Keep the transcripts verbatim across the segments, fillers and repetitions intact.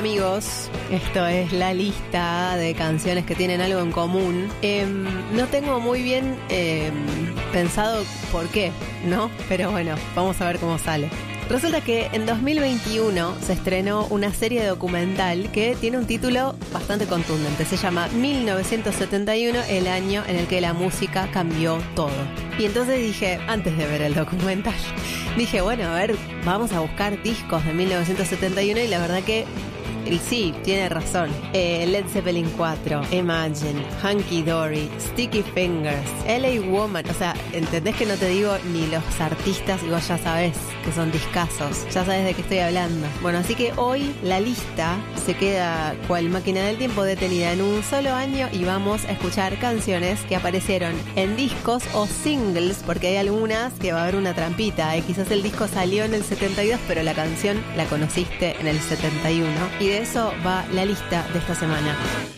Amigos, esto es la lista de canciones que tienen algo en común. Eh, no tengo muy bien eh, pensado por qué, ¿no? Pero bueno, vamos a ver cómo sale. Resulta que en dos mil veintiuno se estrenó una serie documental que tiene un título bastante contundente. Se llama mil novecientos setenta y uno, el año en el que la música cambió todo. Y entonces dije, antes de ver el documental, dije, bueno, a ver, vamos a buscar discos de mil novecientos setenta y uno y la verdad que y sí, tiene razón. Eh, Led Zeppelin cuatro, Imagine, Hunky Dory, Sticky Fingers, L A Woman. O sea, ¿entendés que no te digo ni los artistas? Y vos ya sabés que son discazos. Ya sabés de qué estoy hablando. Bueno, así que hoy la lista se queda cual máquina del tiempo detenida en un solo año y vamos a escuchar canciones que aparecieron en discos o singles, porque hay algunas que va a haber una trampita. Eh. Quizás el disco salió en el setenta y dos, pero la canción la conociste en el setenta y uno. Y de eso va la lista de esta semana.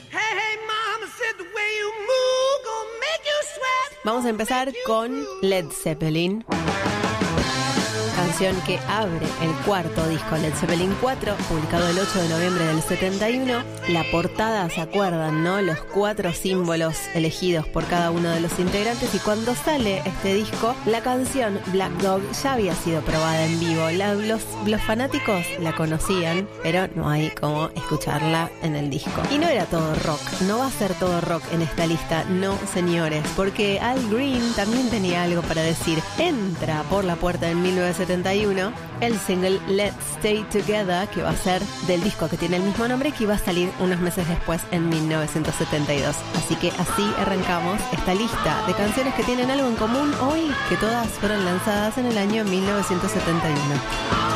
Vamos a empezar con Led Zeppelin. Canción que abre el cuarto disco, Led Zeppelin cuatro, publicado el ocho de noviembre del setenta y uno. La portada, ¿se acuerdan, no? Los cuatro símbolos elegidos por cada uno de los integrantes. Y cuando sale este disco, la canción Black Dog ya había sido probada en vivo. La, los, los fanáticos la conocían, pero no hay como escucharla en el disco. Y no era todo rock, no va a ser todo rock en esta lista, no señores, porque Al Green también tenía algo para decir. Entra por la puerta en mil novecientos setenta y uno el single Let's Stay Together, que va a ser del disco que tiene el mismo nombre, que iba a salir unos meses después en mil novecientos setenta y dos. Así que así arrancamos esta lista de canciones que tienen algo en común hoy, que todas fueron lanzadas en el año mil novecientos setenta y uno.